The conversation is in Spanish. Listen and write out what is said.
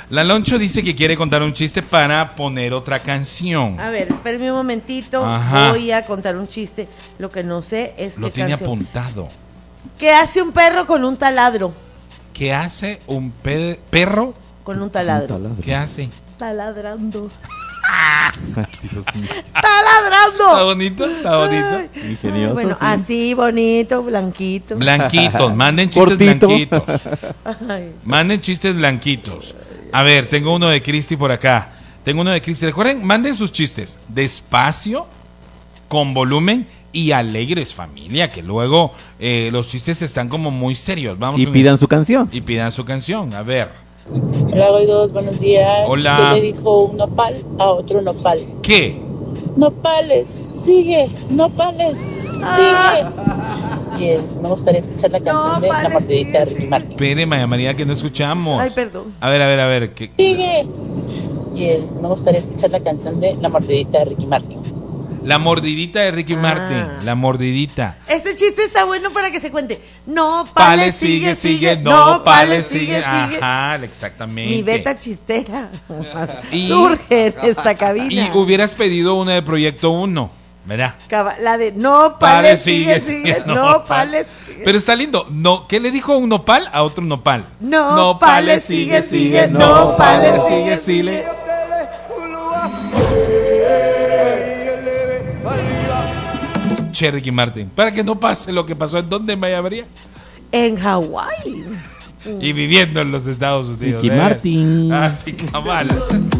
La Loncho dice que quiere contar un chiste para poner otra canción. A ver, espérame un momentito. Ajá. Voy a contar un chiste. Lo que no sé es Lo qué tiene canción. apuntado. ¿Qué hace un perro con un taladro? ¿Qué hace un perro? Con un taladro. ¿Qué hace? Está ladrando. Dios mío. ¡Está ladrando! ¿Está bonito? ¿Está bonito? Ay, Ingenioso, bueno, sí. así, bonito, blanquito. Blanquitos, manden chistes Cortito. blanquitos. Ay. Manden chistes blanquitos. A ver, tengo uno de Cristi por acá. Recuerden, manden sus chistes despacio, con volumen y alegres, familia, que luego los chistes están como muy serios. Vamos Y pidan su canción. Y pidan su canción. A ver. Hola, Goidos, buenos días. Hola. ¿Qué le dijo un nopal a otro nopal? ¿Qué? Nopales, sigue, nopales, sigue. Bien, me gustaría escuchar la canción de La Nopales, mordidita de sigue, Ricky Martin. Espere, María, que no escuchamos. Ay, perdón. A ver. Sigue. Bien, me gustaría escuchar la canción de La mordidita de Ricky Martin. La mordidita de Ricky Ah. Martin. La mordidita. Este chiste está bueno para que se cuente. No, Pale, pale, sigue. No, pale, sigue. Ajá, exactamente. Mi beta chistera Y- surge en esta cabina. Y hubieras pedido una de Proyecto 1, ¿verdad? La de no, pale, sigue. No, pale, sigue. Pero está lindo. No, ¿qué le dijo un nopal a otro nopal? No, pale, sigue. No, pale, sigue. Che, Ricky Martin, para que no pase lo que pasó en donde en María En Hawái. y viviendo en los Estados Unidos. Ricky Martin. Así cabal.